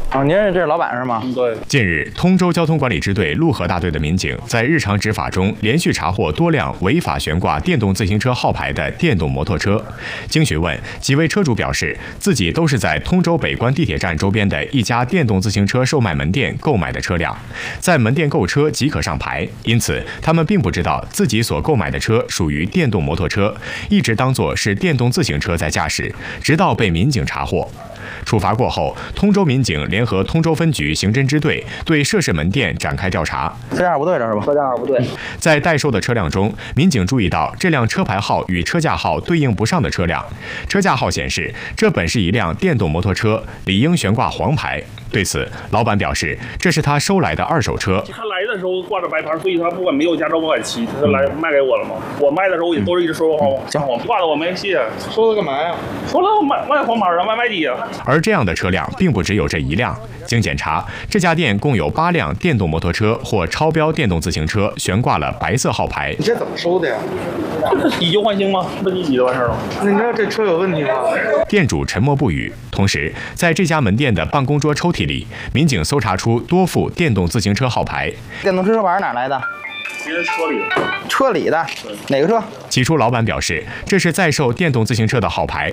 哦，您这是老板是吗？ 对。 近日，通州交通管理支队陆河大队的民警在日常执法中连续查获多辆违法悬挂电动自行车号牌的电动摩托车。经询问，几位车主表示，自己都是在通州北关地铁站周边的一家电动自行车售卖门店购买的车辆，在门店购车即可上牌，因此他们并不知道自己所购买的车属于电动摩托车，一直当作是电动自行车在驾驶，直到被民警查获。处罚过后，通州民警联合通州分局刑侦支队对涉事门店展开调查。 车架不对了是吧？车架不对。 在代售的车辆中，民警注意到这辆车牌号与车架号对应不上的车辆，车架号显示这本是一辆电动摩托车，理应悬挂黄牌。对此，老板表示这是他收来的二手车。 他来的时候挂着白牌，所以他不管没有驾照不敢骑，他来卖给我了嘛。我卖的时候也都是一直收黄挂的，我没戏。 收它干嘛呀？ 收了卖黄牌啊，卖地啊。 而这样的车辆并不只有这一辆。经检查，这家店共有8辆电动摩托车或超标电动自行车悬挂了白色号牌。 你这怎么收的呀？ 以旧换新吗？不一就完事了。 那你知道这车有问题吗？ 店主沉默不语。同时，在这家门店的办公桌抽屉里，民警搜查出多副电动自行车号牌。 电动车牌哪来的？ 别人车里的。 车里的？哪个车？ 起初，老板表示这是在售电动自行车的号牌。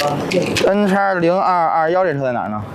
N-0221这车在哪儿呢？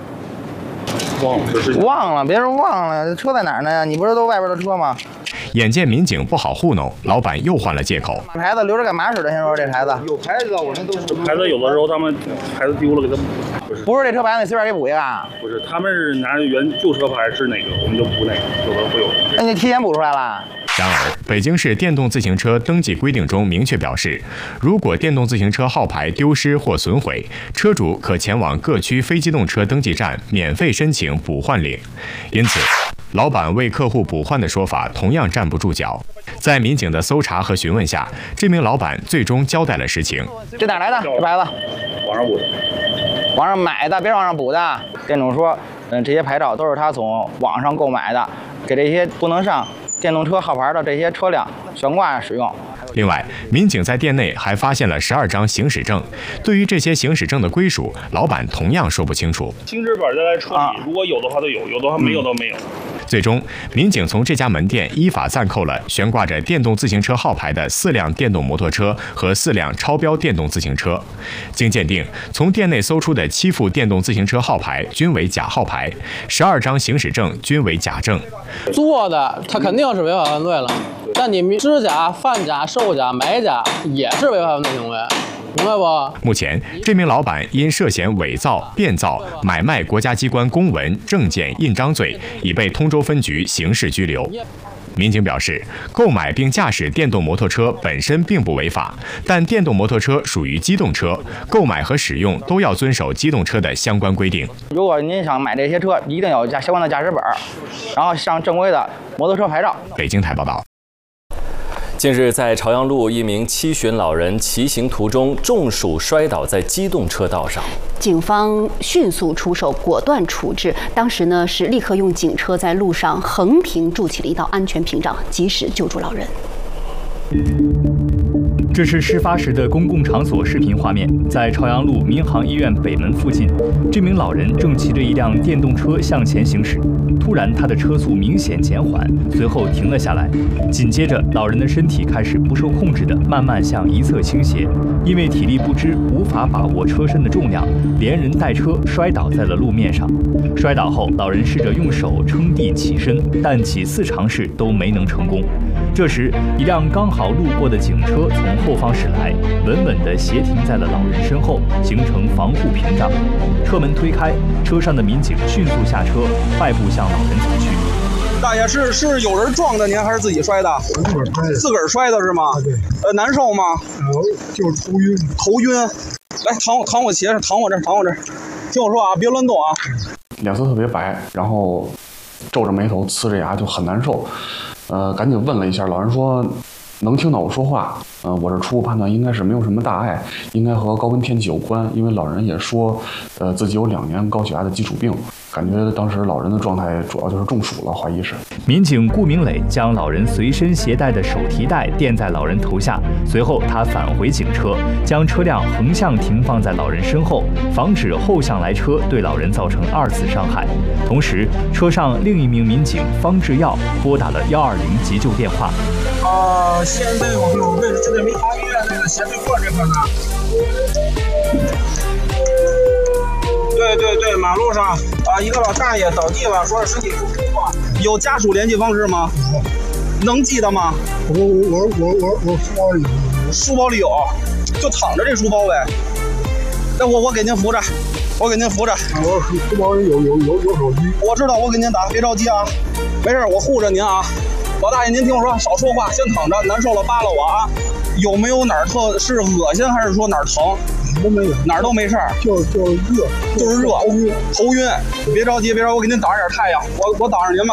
忘了，别说忘了，车在哪儿呢？你不是都外边的车吗？ 眼见民警不好糊弄，老板又换了借口。 牌子留着干嘛使的？先说这牌子。 有牌子，我那都是牌子，有的时候他们牌子丢了，给他不是这车牌子，你随便给补一个啊？ 不是，他们是拿原旧车牌是哪个，我们就补哪个，有的会有。 那你提前补出来了？ 然而，北京市电动自行车登记规定中明确表示，如果电动自行车号牌丢失或损毁，车主可前往各区非机动车登记站免费申请补换领。因此，老板为客户补换的说法同样站不住脚。在民警的搜查和询问下，这名老板最终交代了实情。 这哪来的？这牌子？ 网上补的。 网上买的，别网上补的。店主说，这些牌照都是他从网上购买的，给这些不能上电动车号牌的这些车辆悬挂使用。 另外，民警在店内还发现了12张行驶证。对于这些行驶证的归属，老板同样说不清楚。 行驶本在车里，如果有的话就有，有的话没有都没有。 最终，民警从这家门店依法暂扣了悬挂着电动自行车号牌的4辆电动摩托车和4辆超标电动自行车。经鉴定，从店内搜出的7副电动自行车号牌均为假号牌，12张行驶证均为假证。 做的他肯定是违法犯罪了，但你知假、贩假、售假、买假也是违法犯罪行为。明白不？ 目前，这名老板因涉嫌伪造、变造、买卖国家机关公文、证件、印章罪，已被通州分局刑事拘留。民警表示，购买并驾驶电动摩托车本身并不违法，但电动摩托车属于机动车，购买和使用都要遵守机动车的相关规定。 如果您想买这些车，一定有相关的驾驶本，然后上正规的摩托车牌照。 北京台报道。 近日，在朝阳路，一名7旬老人骑行途中中暑摔倒在机动车道上， 警方迅速出手，果断处置。当时呢，是立刻用警车在路上横平筑起了一道安全屏障，及时救助老人。 这是事发时的公共场所视频画面，在朝阳路民航医院北门附近，这名老人正骑着一辆电动车向前行驶，突然他的车速明显减缓，随后停了下来。紧接着，老人的身体开始不受控制地慢慢向一侧倾斜，因为体力不支，无法把握车身的重量，连人带车摔倒在了路面上。摔倒后，老人试着用手撑地起身，但几次尝试都没能成功。这时，一辆刚好路过的警车从后方驶来，稳稳地斜停在了老人身后，形成防护屏障。车门推开，车上的民警迅速下车，快步向老人走去。 大爷是有人撞的您，还是自己摔的？自个儿摔的是吗？对。难受吗？ 就是头晕。 头晕。来，躺我鞋上，躺我这儿。听我说啊，别乱动啊。 脸色特别白，然后皱着眉头，呲着牙，就很难受。赶紧问了一下，老人说能听到我说话。我这初步判断应该是没有什么大碍，应该和高温天气有关，因为老人也说，自己有2年高血压的基础病。 感觉当时老人的状态主要就是中暑了，怀疑是。 民警顾明磊将老人随身携带的手提袋垫在老人头下，随后他返回警车，将车辆横向停放在老人身后，防止后向来车对老人造成2次伤害。同时，车上另一名民警方志耀拨打了120急救电话。 现在我们位置就在民航医院那个斜对过这块呢。对，马路上一个老大爷倒地了，说是身体不舒服，有家属联系方式吗？能记得吗？ 我书包里有，就躺着这书包呗。那我给您扶着，我书包里有手机。我知道，我给您打，别着急啊，没事，我护着您啊。老大爷，您听我说，少说话，先躺着，难受了扒拉我啊。有没有哪儿是恶心，还是说哪儿疼？都没有，哪儿都没事儿，就是热，头晕。别着急，我给您挡着点太阳，我挡着您吧。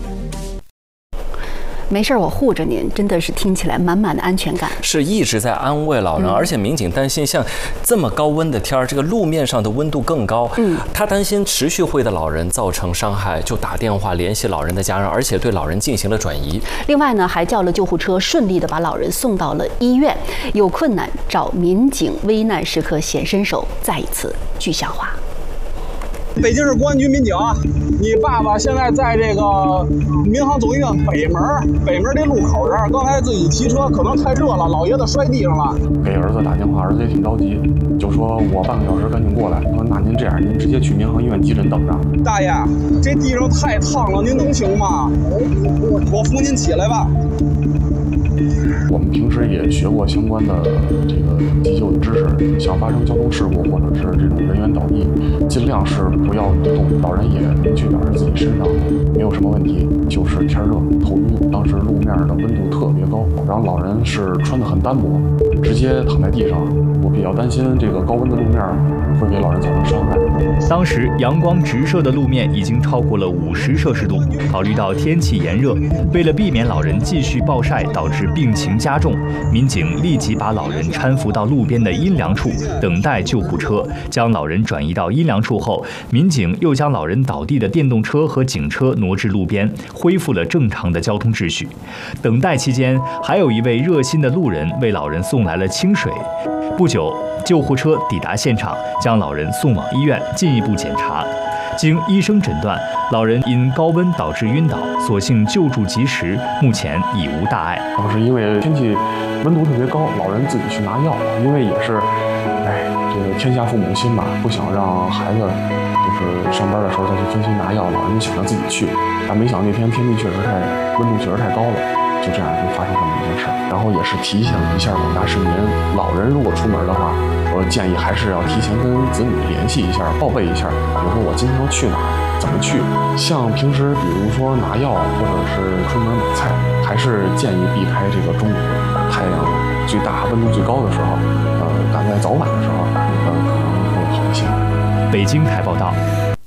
没事，我护着您，真的是听起来满满的安全感。 是一直在安慰老人，而且民警担心像这么高温的天儿，这个路面上的温度更高，他担心持续会对老人造成伤害，就打电话联系老人的家人，而且对老人进行了转移。 另外呢，还叫了救护车，顺利的把老人送到了医院。有困难找民警，危难时刻显身手，再一次具象化。 北京市公安局民警，你爸爸现在在这个民航总医院北门这路口这儿，刚才自己骑车可能太热了，老爷子摔地上了。 给儿子打电话，儿子也挺着急，就说我半个小时赶紧过来。说那您这样，您直接去民航医院急诊等着。 大爷，这地上太烫了，您能行吗？我扶您起来吧。 我们平时也学过相关的这个急救的知识，像发生交通事故或者是这种人员倒地，尽量是不要移动。老人也明确表示自己身上没有什么问题，就是天热头晕。当时路面的温度特别高，然后老人是穿得很单薄，直接躺在地上。我比较担心这个高温的路面会给老人造成伤害。 当时阳光直射的路面已经超过了50摄氏度，考虑到天气炎热，为了避免老人继续暴晒导致病情加重，民警立即把老人搀扶到路边的阴凉处，等待救护车。将老人转移到阴凉处后，民警又将老人倒地的电动车和警车挪至路边，恢复了正常的交通秩序。等待期间，还有一位热心的路人为老人送来了清水。不久，救护车抵达现场，将老人送往医院进一步检查。经医生诊断，老人因高温导致晕倒，所幸救助及时，目前已无大碍。 当时因为天气温度特别高，老人自己去拿药，因为也是，这个天下父母心嘛，不想让孩子就是上班的时候再去分心拿药，老人就想着自己去，但没想到那天天气温度确实太高了，就这样就发生这么一件事。然后也是提醒一下广大市民，老人如果出门的话，我建议还是要提前跟子女联系一下，报备一下，比如说我今天要去哪儿，怎么去。像平时比如说拿药或者是出门买菜，还是建议避开这个中午太阳最大、温度最高的时候，赶在早晚的时候，可能会好一些。 北京台报道。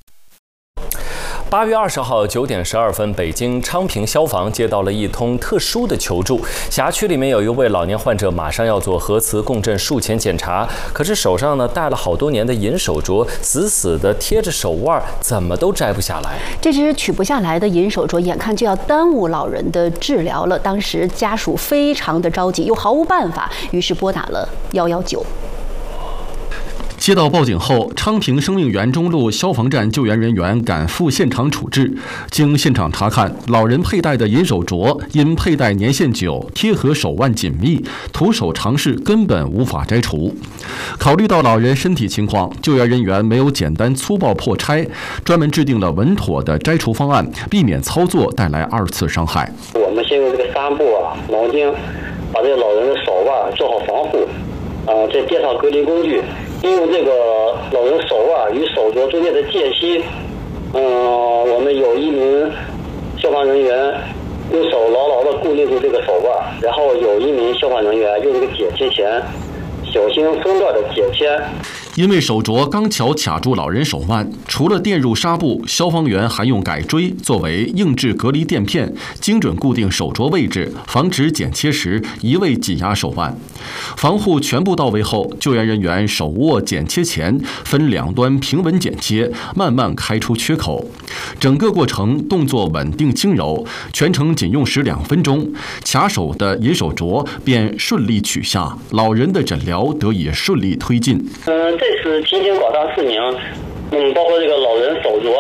8月20号9点12分，北京昌平消防接到了一通特殊的求助。辖区里面有一位老年患者，马上要做核磁共振术前检查，可是手上呢戴了好多年的银手镯，死死的贴着手腕，怎么都摘不下来。 这只取不下来的银手镯，眼看就要耽误老人的治疗了。当时家属非常的着急，又毫无办法，于是拨打了119。 接到报警后，昌平生命园中路消防站救援人员赶赴现场处置。经现场查看，老人佩戴的银手镯因佩戴年限久，贴合手腕紧密，徒手尝试根本无法摘除。考虑到老人身体情况，救援人员没有简单粗暴破拆，专门制定了稳妥的摘除方案，避免操作带来2次伤害。 我们先用这个纱布毛巾把这个老人的手腕做好防护，再垫上隔离工具。利用这个老人手腕与手镯中间的间隙，我们有一名消防人员用手牢牢地固定住这个手腕，然后有一名消防人员用这个解签钳小心分段的解签。 因为手镯刚巧卡住老人手腕，除了电入纱布，消防员还用改锥作为硬质隔离垫片，精准固定手镯位置，防止剪切时移位挤压手腕。防护全部到位后，救援人员手握剪切钳，分两端平稳剪切，慢慢开出缺口。整个过程动作稳定轻柔，全程仅用时2分钟，卡手的银手镯便顺利取下，老人的诊疗得以顺利推进。 这次提醒广大市民，包括这个老人手镯